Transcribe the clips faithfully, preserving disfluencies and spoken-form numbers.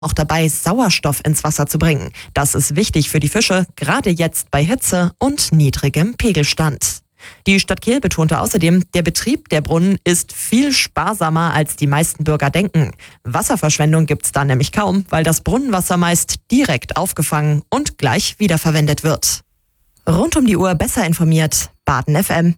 auch dabei, Sauerstoff ins Wasser zu bringen. Das ist wichtig für die Fische, gerade jetzt bei Hitze und niedrigem Pegelstand. Die Stadt Kehl betonte außerdem, der Betrieb der Brunnen ist viel sparsamer, als die meisten Bürger denken. Wasserverschwendung gibt's da nämlich kaum, weil das Brunnenwasser meist direkt aufgefangen und gleich wiederverwendet wird. Rund um die Uhr besser informiert, Baden F M.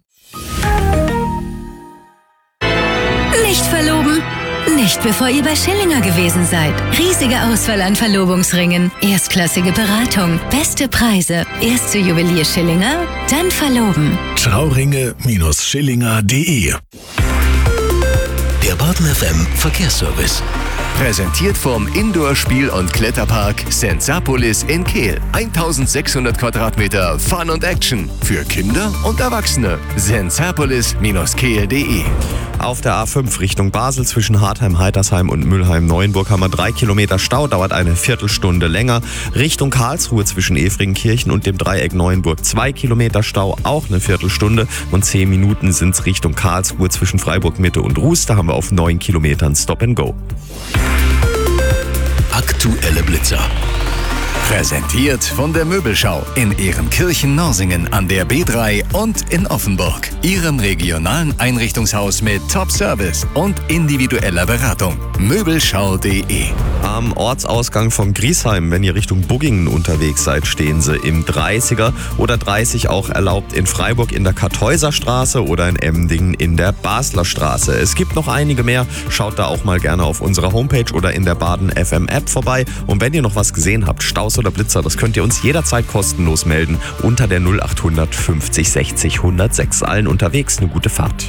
Nicht verloben? Nicht bevor ihr bei Schillinger gewesen seid. Riesige Auswahl an Verlobungsringen, erstklassige Beratung, beste Preise. Erst zu Juwelier Schillinger, dann verloben. Trauringe Schillinger punkt de. Der Baden F M Verkehrsservice. Präsentiert vom Indoor-Spiel- und Kletterpark Sensapolis in Kehl. eintausendsechshundert Quadratmeter Fun und Action für Kinder und Erwachsene. sensapolis Kehl punkt de. Auf der A fünf Richtung Basel zwischen Hartheim, Heitersheim und Mülheim-Neuenburg haben wir drei Kilometer Stau, dauert eine Viertelstunde länger. Richtung Karlsruhe zwischen Efringenkirchen und dem Dreieck Neuenburg zwei Kilometer Stau, auch eine Viertelstunde. Und zehn Minuten sind es Richtung Karlsruhe zwischen Freiburg-Mitte und Ruß. Da haben wir auf neun Kilometern Stop and Go. Aktuelle Blitzer. Präsentiert von der Möbelschau in Ehrenkirchen-Norsingen an der B drei und in Offenburg. Ihrem regionalen Einrichtungshaus mit Top-Service und individueller Beratung. Möbelschau punkt de. Am Ortsausgang von Griesheim, wenn ihr Richtung Buggingen unterwegs seid, stehen sie im dreißiger oder dreißig auch erlaubt in Freiburg in der Kartäuser Straße oder in Emmendingen in der Basler Straße. Es gibt noch einige mehr. Schaut da auch mal gerne auf unserer Homepage oder in der Baden F M App vorbei. Und wenn ihr noch was gesehen habt, Staus oder Blitzer, das könnt ihr uns jederzeit kostenlos melden unter der null achthundert fünfzig sechzig hundertsechs. Allen unterwegs eine gute Fahrt.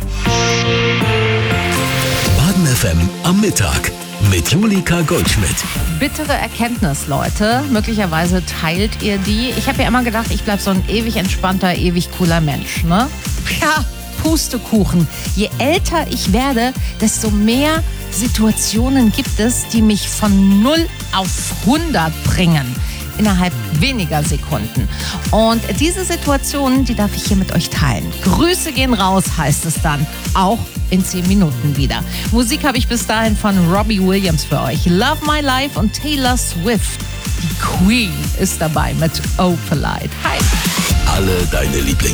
Baden F M am Mittag mit Julika Goldschmidt. Bittere Erkenntnis, Leute. Möglicherweise teilt ihr die. Ich habe ja immer gedacht, ich bleibe so ein ewig entspannter, ewig cooler Mensch, ne? Ja, Pustekuchen. Je älter ich werde, desto mehr Situationen gibt es, die mich von null auf hundert bringen. Innerhalb weniger Sekunden. Und diese Situationen, die darf ich hier mit euch teilen. Grüße gehen raus, heißt es dann. Auch in zehn Minuten wieder. Musik habe ich bis dahin von Robbie Williams für euch. Love My Life und Taylor Swift. Die Queen ist dabay mit Oh Polite. Hi. Alle deine Lieblings